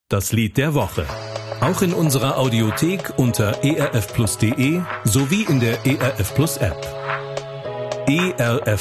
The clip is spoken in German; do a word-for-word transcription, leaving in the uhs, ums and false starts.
Das Lied der Woche. Auch in unserer Audiothek unter e r f plus punkt de sowie in der E R F Plus App. E R F